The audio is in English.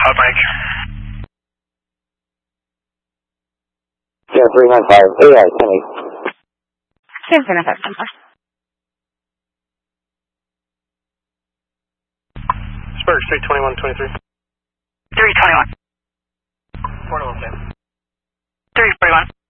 Hot Mike. Yeah, 395. AI, 10-8. Same thing, 5-10. Spurs, 321-23. 321. 4-1, 341.